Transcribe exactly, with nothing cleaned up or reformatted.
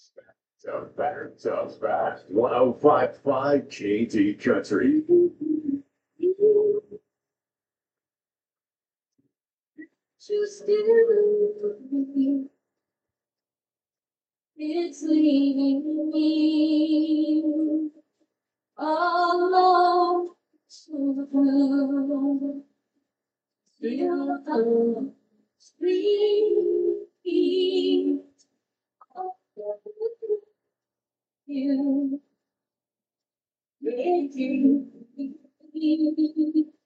Sounds better. Sounds fast. one oh five point five K T Country. Just do. It's leaving me alone to blue. Feel the sweet of you making me